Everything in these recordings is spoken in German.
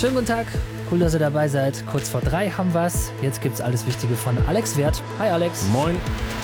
Schönen guten Tag, cool, dass ihr dabei seid. Kurz vor 3 haben wir's. Jetzt gibt's alles Wichtige von Alex Wert. Hi Alex. Moin.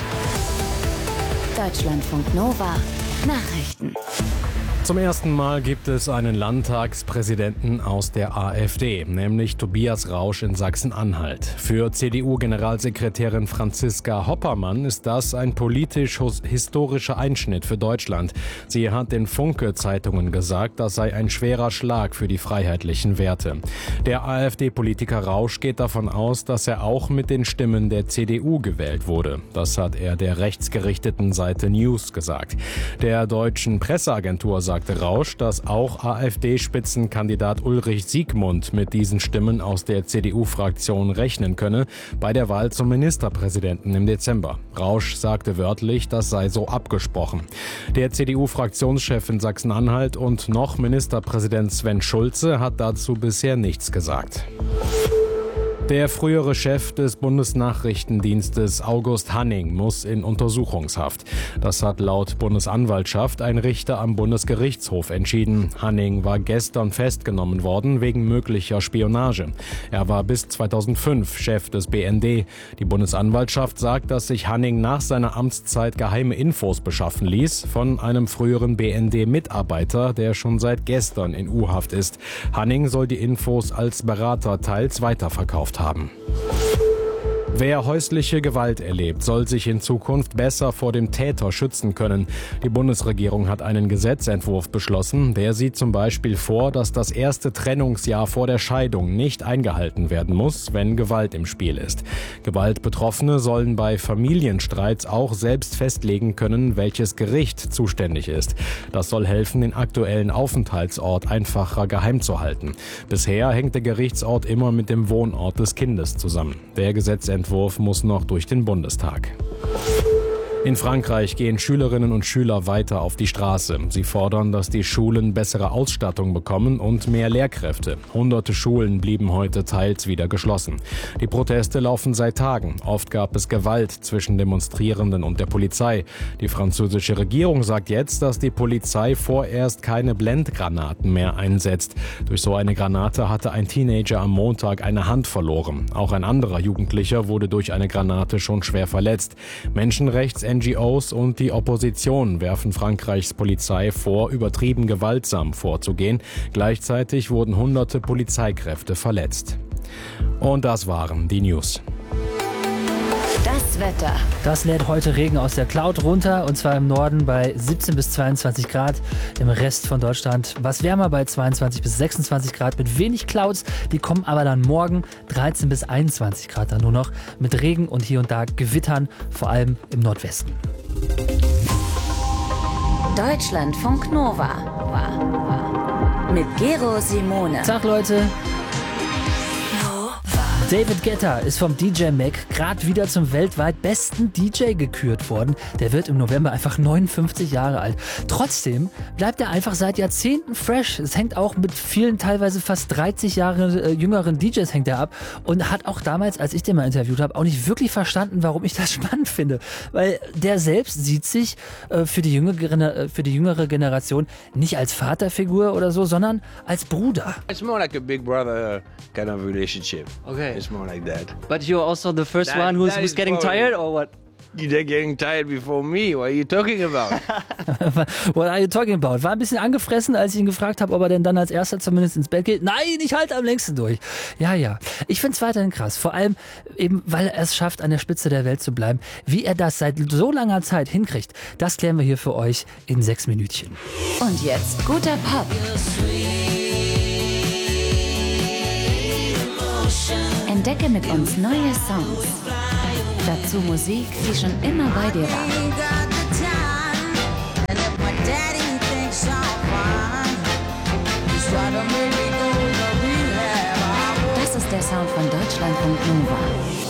Deutschlandfunk Nova Nachrichten. Zum ersten Mal gibt es einen Landtagspräsidenten aus der AfD, nämlich Tobias Rausch in Sachsen-Anhalt. Für CDU-Generalsekretärin Franziska Hoppermann ist das ein politisch-historischer Einschnitt für Deutschland. Sie hat den Funke-Zeitungen gesagt, das sei ein schwerer Schlag für die freiheitlichen Werte. Der AfD-Politiker Rausch geht davon aus, dass er auch mit den Stimmen der CDU gewählt wurde. Das hat er der rechtsgerichteten Seite News gesagt. Der deutschen Presseagentur sagte Rausch, dass auch AfD-Spitzenkandidat Ulrich Siegmund mit diesen Stimmen aus der CDU-Fraktion rechnen könne bei der Wahl zum Ministerpräsidenten im Dezember. Rausch sagte wörtlich, das sei so abgesprochen. Der CDU-Fraktionschef in Sachsen-Anhalt und noch Ministerpräsident Sven Schulze hat dazu bisher nichts gesagt. Der frühere Chef des Bundesnachrichtendienstes August Hanning muss in Untersuchungshaft. Das hat laut Bundesanwaltschaft ein Richter am Bundesgerichtshof entschieden. Hanning war gestern festgenommen worden wegen möglicher Spionage. Er war bis 2005 Chef des BND. Die Bundesanwaltschaft sagt, dass sich Hanning nach seiner Amtszeit geheime Infos beschaffen ließ von einem früheren BND-Mitarbeiter, der schon seit gestern in U-Haft ist. Hanning soll die Infos als Berater teils weiterverkauft haben. Wer häusliche Gewalt erlebt, soll sich in Zukunft besser vor dem Täter schützen können. Die Bundesregierung hat einen Gesetzentwurf beschlossen, der sieht zum Beispiel vor, dass das erste Trennungsjahr vor der Scheidung nicht eingehalten werden muss, wenn Gewalt im Spiel ist. Gewaltbetroffene sollen bei Familienstreits auch selbst festlegen können, welches Gericht zuständig ist. Das soll helfen, den aktuellen Aufenthaltsort einfacher geheim zu halten. Bisher hängt der Gerichtsort immer mit dem Wohnort des Kindes zusammen. Der Gesetzentwurf muss noch durch den Bundestag. In Frankreich gehen Schülerinnen und Schüler weiter auf die Straße. Sie fordern, dass die Schulen bessere Ausstattung bekommen und mehr Lehrkräfte. Hunderte Schulen blieben heute teils wieder geschlossen. Die Proteste laufen seit Tagen. Oft gab es Gewalt zwischen Demonstrierenden und der Polizei. Die französische Regierung sagt jetzt, dass die Polizei vorerst keine Blendgranaten mehr einsetzt. Durch so eine Granate hatte ein Teenager am Montag eine Hand verloren. Auch ein anderer Jugendlicher wurde durch eine Granate schon schwer verletzt. NGOs und die Opposition werfen Frankreichs Polizei vor, übertrieben gewaltsam vorzugehen. Gleichzeitig wurden hunderte Polizeikräfte verletzt. Und das waren die News. Das Wetter. Das lädt heute Regen aus der Cloud runter, und zwar im Norden bei 17 bis 22 Grad, im Rest von Deutschland was wärmer bei 22 bis 26 Grad mit wenig Clouds. Die kommen aber dann morgen 13 bis 21 Grad dann nur noch mit Regen und hier und da Gewittern, vor allem im Nordwesten. Deutschlandfunk Nova mit Gero Simone. Tag Leute. David Guetta ist vom DJ Mac gerade wieder zum weltweit besten DJ gekürt worden. Der wird im November einfach 59 Jahre alt. Trotzdem bleibt er einfach seit Jahrzehnten fresh. Es hängt auch mit vielen, teilweise fast 30 Jahre jüngeren DJs hängt er ab und hat auch damals, als ich den mal interviewt habe, auch nicht wirklich verstanden, warum ich das spannend finde. Weil der selbst sieht sich für die jüngere Generation nicht als Vaterfigur oder so, sondern als Bruder. It's more like a big brother kind of relationship. Okay. It's more like that. But you're also the first one who's is getting probably- tired, or what? You're getting tired before me. What are you talking about? What are you talking about? War ein bisschen angefressen, als ich ihn gefragt habe, ob er denn dann als erster zumindest ins Bett geht. Nein, ich halte am längsten durch. Ja. Ich finde es weiterhin krass. Vor allem eben, weil er es schafft, an der Spitze der Welt zu bleiben. Wie er das seit so langer Zeit hinkriegt, das klären wir hier für euch in 6 Minütchen. Und jetzt guter Pop. Entdecke mit uns neue Songs. Dazu Musik, die schon immer bei dir war. Das ist der Sound von Deutschlandfunk Nova.